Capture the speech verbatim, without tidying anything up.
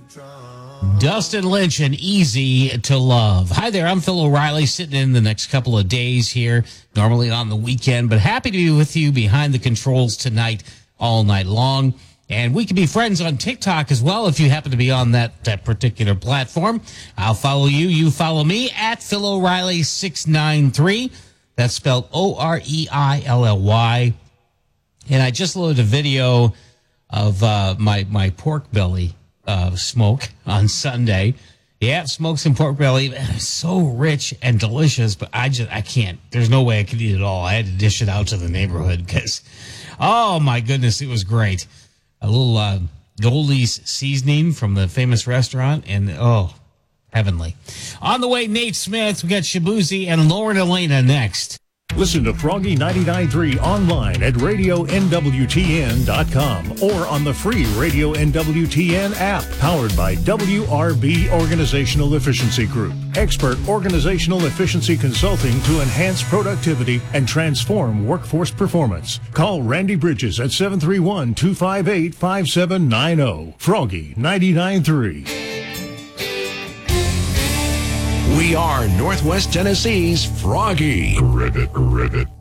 Dustin Lynch and Easy to Love. Hi there, I'm Phil O'Reilly, sitting in the next couple of days here, normally on the weekend, but happy to be with you behind the controls tonight, all night long. And we can be friends on TikTok as well if you happen to be on that, that particular platform. I'll follow you, you follow me at Phil O'Reilly six nine three. That's spelled O R E I L L Y. And I just loaded a video of uh, my, my pork belly uh, smoke on Sunday. Yeah, smoked some pork belly. It's so rich and delicious, but I just, I can't. There's no way I could eat it all. I had to dish it out to the neighborhood because, oh my goodness, it was great. A little uh, Goldie's seasoning from the famous restaurant, and oh, heavenly. On the way, Nate Smith. We got Shabuzi and Lauren Elena next. Listen to Froggy ninety-nine point three online at radio N W T N dot com or on the free Radio N W T N app, powered by W R B Organizational Efficiency Group. Expert organizational efficiency consulting to enhance productivity and transform workforce performance. Call Randy Bridges at seven three one, two five eight, five seven nine zero. Froggy ninety-nine point three. We are Northwest Tennessee's Froggy. Rivet, rivet.